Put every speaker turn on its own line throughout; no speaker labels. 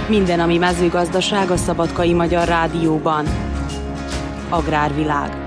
Minden, ami mezőgazdaság a Szabadkai Magyar Rádióban. Agrárvilág.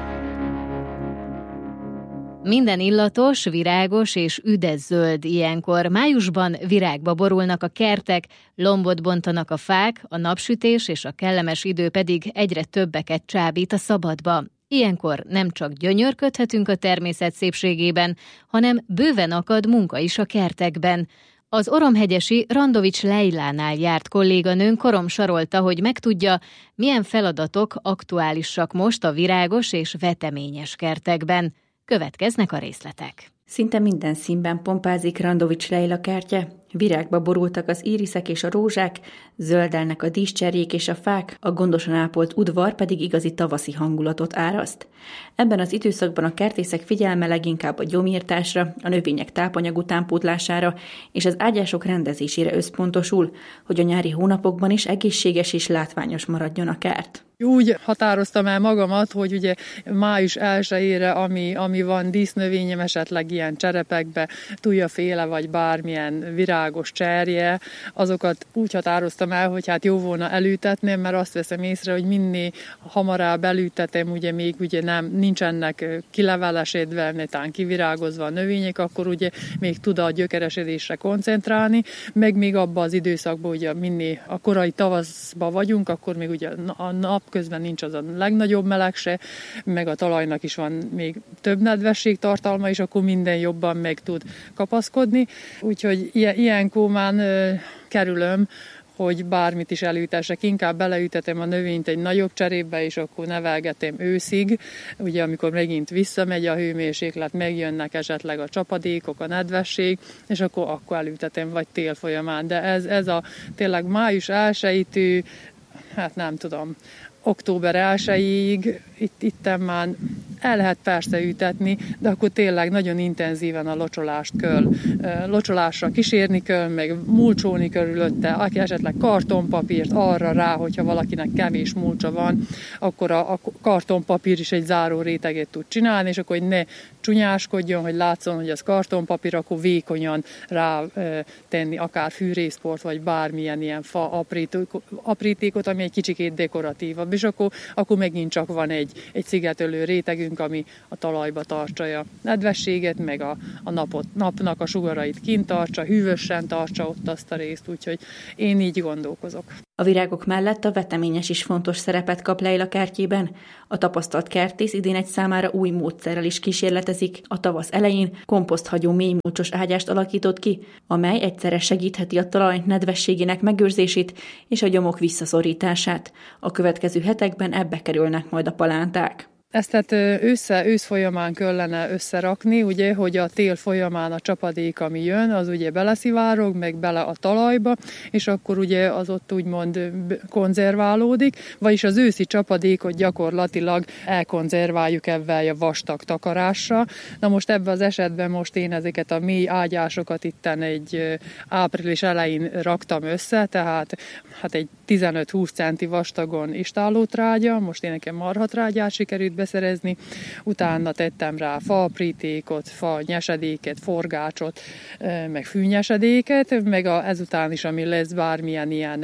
Minden illatos, virágos és üdes zöld ilyenkor. Májusban virágba borulnak a kertek, lombot bontanak a fák, a napsütés és a kellemes idő pedig egyre többeket csábít a szabadba. Ilyenkor nem csak gyönyörködhetünk a természet szépségében, hanem bőven akad munka is a kertekben. Az oromhegyesi Randovics Leilánál járt kolléganőnk koromsarolta, hogy megtudja, milyen feladatok aktuálisak most a virágos és veteményes kertekben. Következnek a részletek.
Szinte minden színben pompázik Randovics Leila kertje. Virágba borultak az íriszek és a rózsák, zöldelnek a díszcserjék és a fák, a gondosan ápolt udvar pedig igazi tavaszi hangulatot áraszt. Ebben az időszakban a kertészek figyelme leginkább a gyomírtásra, a növények tápanyag utánpótlására és az ágyások rendezésére összpontosul, hogy a nyári hónapokban is egészséges és látványos maradjon a kert.
Úgy határoztam el magamat, hogy ugye május 1-ére, ami van dísznövényem, esetleg ilyen cserepekbe, tujaféle vagy bármilyen virágos cserje, azokat úgy határoztam el, hogy hát jó volna elültetni, mert azt veszem észre, hogy minél hamarabb elültetem, ugye még nincsenek kilevelesedve, netán kivirágozva a növények, akkor ugye még tud a gyökeresedésre koncentrálni, meg még abban az időszakban, ugye minél a korai tavaszban vagyunk, akkor még ugye a nap közben nincs az a legnagyobb meleg se, meg a talajnak is van még több nedvesség tartalma, és akkor minden jobban meg tud kapaszkodni. Úgyhogy ilyenkor már kerülöm, hogy bármit is elültessek, inkább beleültetem a növényt egy nagyobb cserébe, és akkor nevelgetem őszig, ugye amikor megint visszamegy a hőmérséklet, megjönnek esetleg a csapadékok, a nedvesség, és akkor elültetem, vagy tél folyamán. De ez a tényleg május 1-től, hát nem tudom, október 1-ig itt már el lehet persze ültetni, de akkor tényleg nagyon intenzíven a locsolást kell. Locsolásra kísérni kell, meg mulcsolni körülötte, aki esetleg kartonpapírt arra rá, hogyha valakinek kevés mulcsa van, akkor a kartonpapír is egy záró réteget tud csinálni, és akkor hogy ne csúnyáskodjon, hogy látszon, hogy az kartonpapír, akkor vékonyan rá tenni akár fűrészport, vagy bármilyen ilyen fa aprítékot, ami egy kicsikét dekoratívabb, és akkor megint csak van egy szigetölő rétegünk, ami a talajba tartsa a nedvességet, meg a napnak a sugarait kint tartsa, hűvösen tartsa ott azt a részt, úgyhogy én így gondolkozok.
A virágok mellett a veteményes is fontos szerepet kap Leila kertjében. A tapasztalt kertész idén egy számára új módszerrel is kísérletezik. A tavasz elején komposzthagyó mélymulcsos ágyást alakított ki, amely egyszerre segítheti a talaj nedvességének megőrzését és a gyomok visszaszorítását. A következő hetekben ebbe kerülnek majd a palánták.
Ezt tehát ősz folyamán kellene összerakni, ugye, hogy a tél folyamán a csapadék, ami jön, az ugye beleszivárog, meg bele a talajba, és akkor ugye az ott úgymond konzerválódik, vagyis az őszi csapadékot gyakorlatilag elkonzerváljuk ebben a vastag takarással. Na most ebben az esetben most én ezeket a mély ágyásokat itten egy április elején raktam össze, tehát hát egy 15-20 centi vastagon istállótrágya, most én nekem marhatrágyát sikerült beszerezni, utána tettem rá faaprítékot, fanyesedéket, forgácsot, meg fűnyesedéket, meg ezután is, ami lesz bármilyen ilyen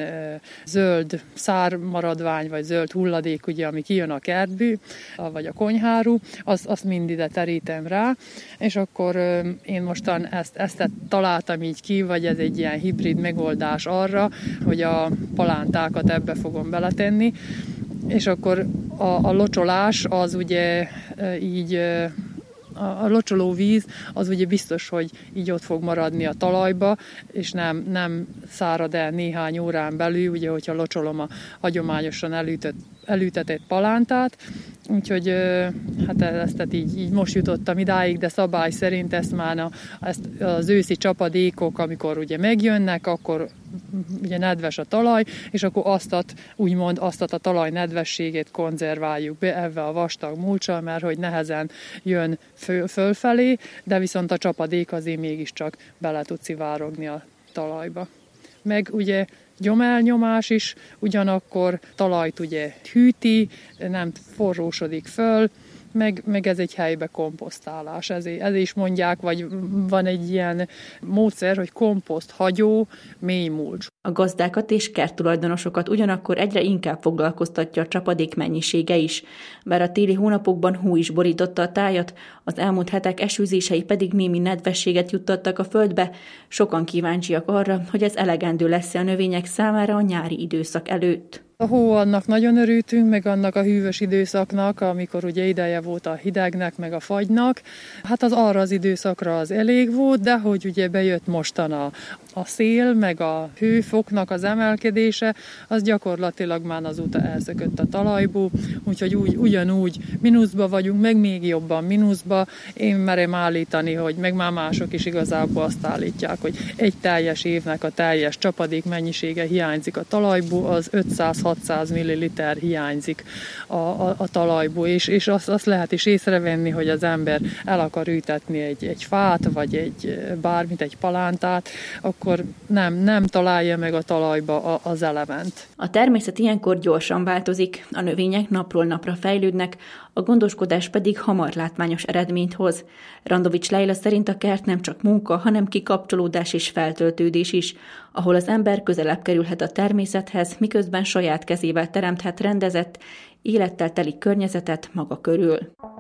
zöld szármaradvány, vagy zöld hulladék, ugye, ami kijön a kertből, vagy a konyháról, azt mind ide terítem rá, és akkor én mostan ezt találtam így ki, vagy ez egy ilyen hibrid megoldás arra, hogy a palántákat ebbe fogom beletenni, és akkor a locsolás az ugye így, a locsoló víz az ugye biztos, hogy így ott fog maradni a talajba, és nem szárad el néhány órán belül, ugye, hogyha locsolom a hagyományosan elültetett palántát, úgyhogy hát ezt így most jutottam idáig, de szabály szerint ezt az őszi csapadékok, amikor ugye megjönnek, akkor ugye nedves a talaj, és akkor azt a talaj nedvességét konzerváljuk be ebbe a vastag mulccsal, mert hogy nehezen jön fölfelé, de viszont a csapadék azért mégiscsak bele tud szivárogni a talajba. Meg ugye gyomelnyomás is, ugyanakkor talajt ugye hűti, nem forrósodik föl, meg ez egy helybe komposztálás. Ezért is mondják, vagy van egy ilyen módszer, hogy komposzt, hagyó, mély mulcs.
A gazdákat és kerttulajdonosokat ugyanakkor egyre inkább foglalkoztatja a csapadék mennyisége is. Bár a téli hónapokban hó is borította a tájat, az elmúlt hetek esőzései pedig némi nedvességet juttattak a földbe, sokan kíváncsiak arra, hogy ez elegendő lesz-e a növények számára a nyári időszak előtt.
A hó, annak nagyon örültünk, meg annak a hűvös időszaknak, amikor ugye ideje volt a hidegnek, meg a fagynak. Hát az arra az időszakra az elég volt, de hogy ugye bejött mostan a szél, meg a hőfoknak az emelkedése, az gyakorlatilag már azóta elszökött a talajból, úgyhogy ugyanúgy mínuszba vagyunk, meg még jobban mínuszba. Én merem állítani, hogy meg már mások is igazából azt állítják, hogy egy teljes évnek a teljes csapadék mennyisége hiányzik a talajból, az 500-600 ml hiányzik a talajból, és azt lehet is észrevenni, hogy az ember el akar ültetni egy fát, vagy bármit, egy palántát, akkor nem találja meg a talajba az element.
A természet ilyenkor gyorsan változik, a növények napról napra fejlődnek, a gondoskodás pedig hamar látmányos eredményt hoz. Randovics Leila szerint a kert nem csak munka, hanem kikapcsolódás és feltöltődés is, ahol az ember közelebb kerülhet a természethez, miközben saját kezével teremthet rendezett, élettel teli környezetet maga körül.